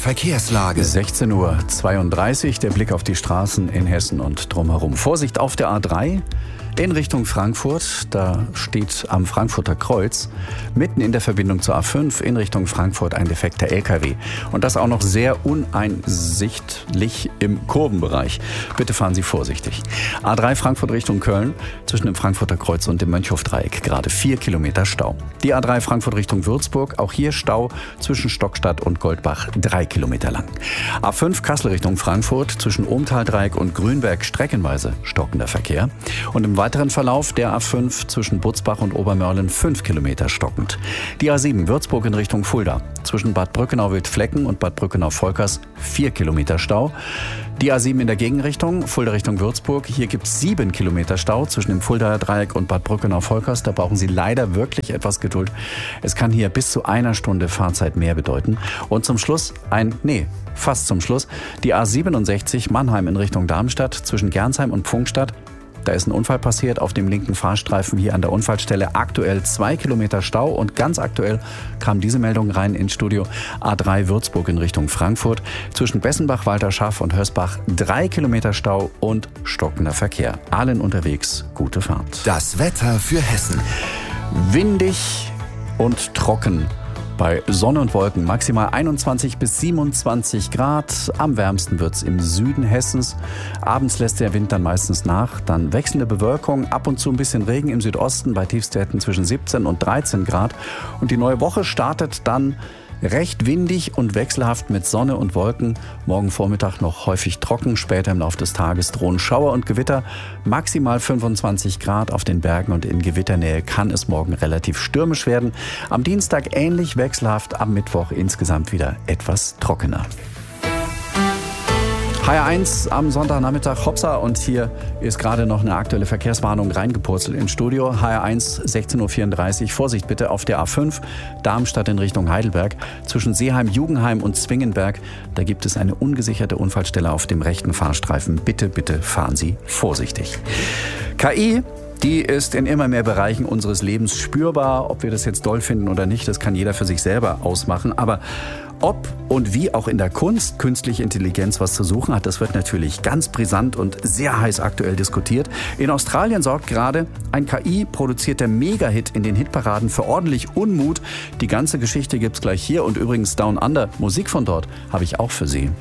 Verkehrslage. 16:32 Uhr, der Blick auf die Straßen in Hessen und drumherum. Vorsicht auf der A3 in Richtung Frankfurt. Da steht am Frankfurter Kreuz mitten in der Verbindung zur A5 in Richtung Frankfurt ein defekter LKW. Und das auch noch sehr uneinsichtlich im Kurvenbereich. Bitte fahren Sie vorsichtig. A3 Frankfurt Richtung Köln zwischen dem Frankfurter Kreuz und dem Mönchhofdreieck. Gerade 4 Kilometer Stau. Die A3 Frankfurt Richtung Würzburg. Auch hier Stau zwischen Stockstadt und Goldbach 3 Kilometer lang. A5 Kassel Richtung Frankfurt zwischen Ohmtaldreieck und Grünberg streckenweise stockender Verkehr. Und im weiteren Verlauf der A5 zwischen Butzbach und Obermörlen 5 Kilometer stockend. Die A7 Würzburg in Richtung Fulda zwischen Bad Brückenau-Wildflecken und Bad Brückenau-Volkers 4 Kilometer Stau. Die A7 in der Gegenrichtung, Fulda Richtung Würzburg. Hier gibt es 7 Kilometer Stau zwischen dem Fuldaer Dreieck und Bad Brückenau-Volkers. Da brauchen Sie leider wirklich etwas Geduld. Es kann hier bis zu einer Stunde Fahrzeit mehr bedeuten. Und zum Schluss fast zum Schluss, die A67 Mannheim in Richtung Darmstadt zwischen Gernsheim und Pfungstadt. Da ist ein Unfall passiert auf dem linken Fahrstreifen hier an der Unfallstelle. Aktuell 2 Kilometer Stau und ganz aktuell kam diese Meldung rein ins Studio. A3 Würzburg in Richtung Frankfurt. Zwischen Bessenbach, Walterschaff und Hösbach 3 Kilometer Stau und stockender Verkehr. Allen unterwegs gute Fahrt. Das Wetter für Hessen. Windig und trocken. Bei Sonne und Wolken maximal 21 bis 27 Grad. Am wärmsten wird's im Süden Hessens. Abends lässt der Wind dann meistens nach. Dann wechselnde Bewölkung, ab und zu ein bisschen Regen im Südosten bei Tiefstwerten zwischen 17 und 13 Grad. Und die neue Woche startet dann recht windig und wechselhaft mit Sonne und Wolken. Morgen Vormittag noch häufig trocken. Später im Laufe des Tages drohen Schauer und Gewitter. Maximal 25 Grad auf den Bergen und in Gewitternähe kann es morgen relativ stürmisch werden. Am Dienstag ähnlich wechselhaft, am Mittwoch insgesamt wieder etwas trockener. HR1 am Sonntagnachmittag, Hopsa, und hier ist gerade noch eine aktuelle Verkehrswarnung reingepurzelt ins Studio. HR1 16:34 Uhr, Vorsicht bitte auf der A5 Darmstadt in Richtung Heidelberg. Zwischen Seeheim, Jugenheim und Zwingenberg, da gibt es eine ungesicherte Unfallstelle auf dem rechten Fahrstreifen. Bitte, bitte fahren Sie vorsichtig. KI, die ist in immer mehr Bereichen unseres Lebens spürbar. Ob wir das jetzt doll finden oder nicht, das kann jeder für sich selber ausmachen. Aber ob und wie auch in der Kunst künstliche Intelligenz was zu suchen hat, das wird natürlich ganz brisant und sehr heiß aktuell diskutiert. In Australien sorgt gerade ein KI-produzierter Mega-Hit in den Hitparaden für ordentlich Unmut. Die ganze Geschichte gibt's gleich hier und übrigens Down Under, Musik von dort, habe ich auch für Sie.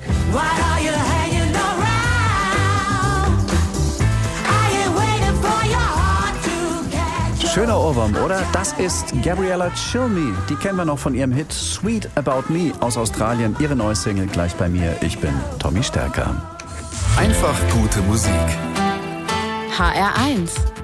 Schöner Ohrwurm, oder? Das ist Gabriella Cilmi. Die kennen wir noch von ihrem Hit Sweet About Me aus Australien. Ihre neue Single gleich bei mir. Ich bin Tommy Stärker. Einfach gute Musik. HR1